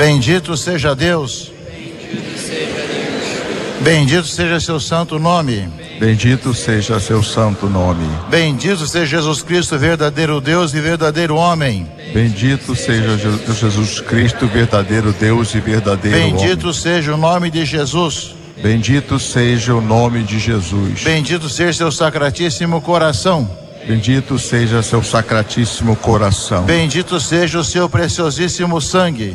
Bendito seja Deus. Bendito seja seu santo nome. Bendito seja seu santo nome. Bendito seja Jesus Cristo, verdadeiro Deus e verdadeiro homem. Bendito seja Jesus Cristo, verdadeiro Deus e verdadeiro homem. Bendito seja o nome de Jesus. Bendito seja o nome de Jesus. Bendito seja seu sacratíssimo coração. Bendito seja seu sacratíssimo coração. Bendito seja o seu preciosíssimo sangue.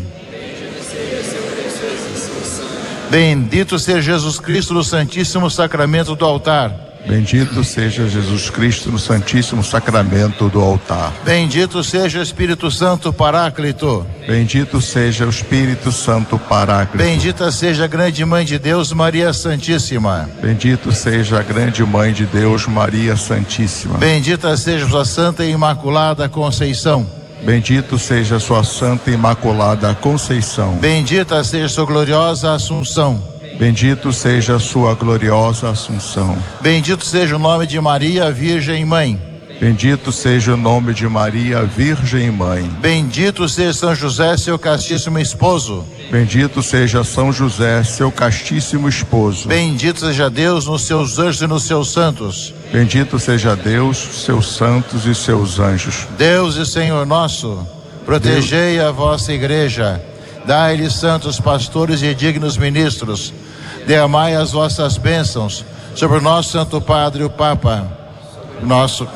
Bendito seja Jesus Cristo no Santíssimo Sacramento do altar. Bendito seja Jesus Cristo no Santíssimo Sacramento do altar. Bendito seja o Espírito Santo Paráclito. Bendito seja o Espírito Santo Paráclito. Bendita seja a grande Mãe de Deus, Maria Santíssima. Bendito seja a grande Mãe de Deus, Maria Santíssima. Bendita seja sua Santa e Imaculada Conceição. Bendito seja sua Santa e Imaculada Conceição. Bendita seja sua gloriosa Assunção. Bendito seja sua gloriosa Assunção. Bendito seja o nome de Maria, Virgem Mãe. Bendito seja o nome de Maria, Virgem Mãe. Bendito seja São José, seu castíssimo esposo. Bendito seja São José, seu castíssimo esposo. Bendito seja Deus nos seus anjos e nos seus santos. Bendito seja Deus, seus santos e seus anjos. Deus e Senhor nosso, protegei a vossa igreja, dai-lhe santos pastores e dignos ministros, derramai as vossas bênçãos sobre o nosso Santo Padre, o Papa, nosso,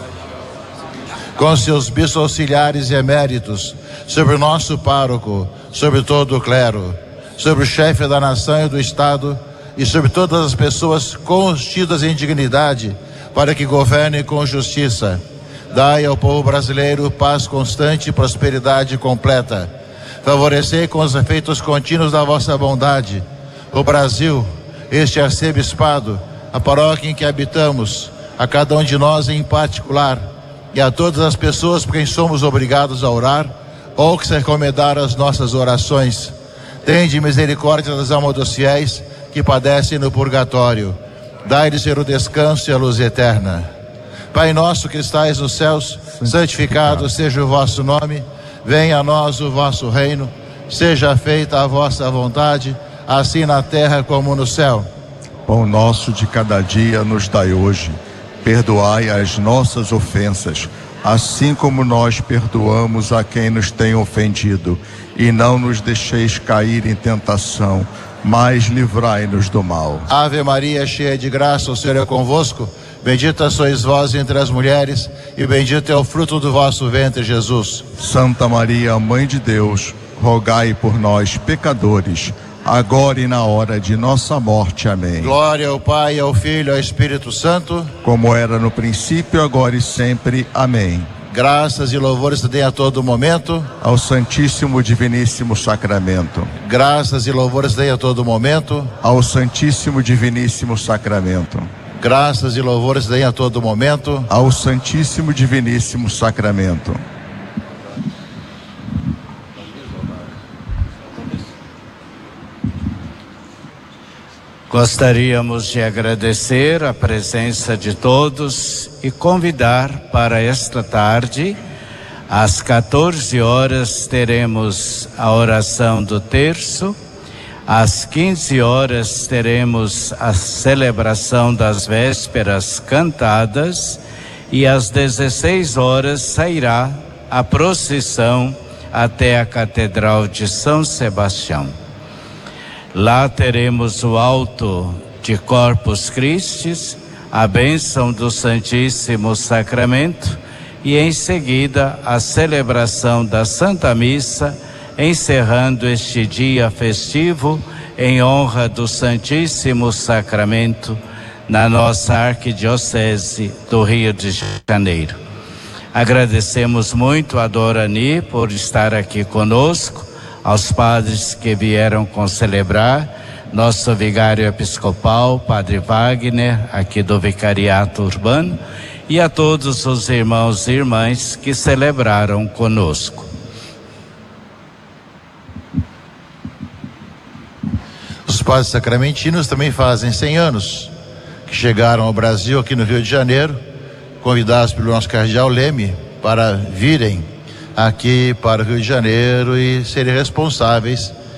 com seus bispos auxiliares e eméritos, sobre o nosso pároco, sobre todo o clero, sobre o chefe da nação e do Estado e sobre todas as pessoas constidas em dignidade, para que governe com justiça. Dai ao povo brasileiro paz constante e prosperidade completa. Favorecei com os efeitos contínuos da vossa bondade o Brasil, este arcebispado, a paróquia em que habitamos, a cada um de nós em particular, e a todas as pessoas por quem somos obrigados a orar ou que se recomendaram as nossas orações. Tende misericórdia das almas dos fiéis que padecem no purgatório. Dai-lhes o descanso e a luz eterna. Pai nosso que estais nos céus, santificado seja o vosso nome. Venha a nós o vosso reino. Seja feita a vossa vontade, assim na terra como no céu. Pão nosso de cada dia nos dai hoje. Perdoai as nossas ofensas, assim como nós perdoamos a quem nos tem ofendido. E não nos deixeis cair em tentação, mas livrai-nos do mal. Ave Maria, cheia de graça, o Senhor é convosco. Bendita sois vós entre as mulheres, e bendito é o fruto do vosso ventre, Jesus. Santa Maria, Mãe de Deus, rogai por nós, pecadores, agora e na hora de nossa morte. Amém. Glória ao Pai, ao Filho e ao Espírito Santo, como era no princípio, agora e sempre. Amém. Graças e louvores se deem a todo momento ao Santíssimo Diviníssimo Sacramento. Graças e louvores se deem a todo momento ao Santíssimo Diviníssimo Sacramento. Graças e louvores se deem a todo momento ao Santíssimo Diviníssimo Sacramento. Gostaríamos de agradecer a presença de todos e convidar para esta tarde, às 14 horas, teremos a oração do terço, às 15 horas teremos a celebração das vésperas cantadas e às 16 horas sairá a procissão até a Catedral de São Sebastião. Lá teremos o alto de Corpus Christi, a bênção do Santíssimo Sacramento e em seguida a celebração da Santa Missa, encerrando este dia festivo em honra do Santíssimo Sacramento na nossa Arquidiocese do Rio de Janeiro. Agradecemos muito a Dorani por estar aqui conosco, aos padres que vieram celebrar, nosso vigário episcopal, Padre Wagner, aqui do Vicariato Urbano, e a todos os irmãos e irmãs que celebraram conosco. Os padres sacramentinos também fazem 100 anos que chegaram ao Brasil, aqui no Rio de Janeiro, convidados pelo nosso cardeal Leme para virem aqui para o Rio de Janeiro e serem responsáveis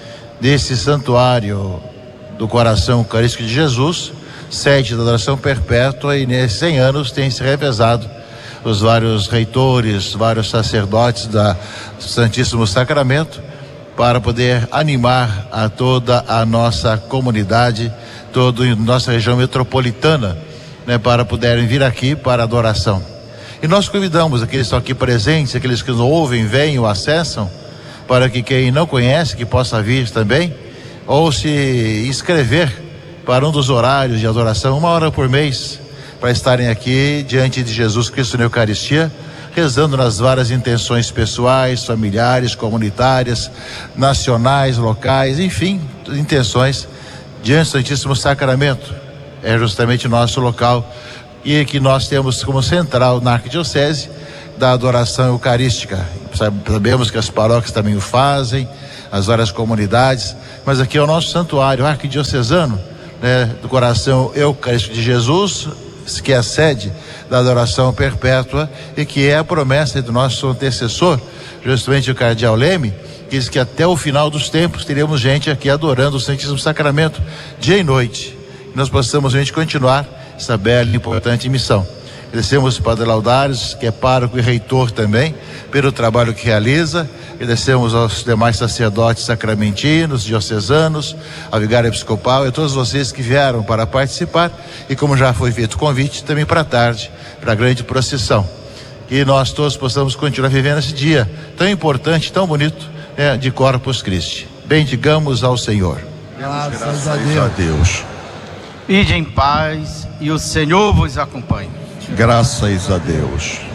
desse santuário do coração eucarístico de Jesus, sede da adoração perpétua, e nesses 100 anos tem se revezado os vários reitores, vários sacerdotes do Santíssimo Sacramento, para poder animar a toda a nossa comunidade, toda a nossa região metropolitana, né, para poderem vir aqui para a adoração. E nós convidamos aqueles que estão aqui presentes, aqueles que nos ouvem, vêm ou acessam, para que quem não conhece, que possa vir também, ou se inscrever para um dos horários de adoração, 1 hora por mês, para estarem aqui diante de Jesus Cristo na Eucaristia, rezando nas várias intenções pessoais, familiares, comunitárias, nacionais, locais, enfim, intenções diante do Santíssimo Sacramento. É justamente o nosso local, e que nós temos como central na Arquidiocese da adoração eucarística. Sabemos que as paróquias também o fazem, as várias comunidades, mas aqui é o nosso santuário arquidiocesano, né, do coração eucarístico de Jesus, que é a sede da adoração perpétua e que é a promessa do nosso antecessor, justamente o cardeal Leme, que diz que até o final dos tempos teremos gente aqui adorando o Santíssimo Sacramento dia e noite. E nós possamos realmente continuar essa bela e importante missão. Agradecemos o Padre Laudários, que é pároco e reitor também, pelo trabalho que realiza. Agradecemos aos demais sacerdotes sacramentinos, diocesanos, ao vigário episcopal e a todos vocês que vieram para participar, e como já foi feito o convite, também para a tarde, para a grande procissão. Que nós todos possamos continuar vivendo esse dia tão importante, tão bonito, né, de Corpus Christi. Bendigamos ao Senhor. Graças a Deus. Ide em paz e o Senhor vos acompanhe. Graças a Deus.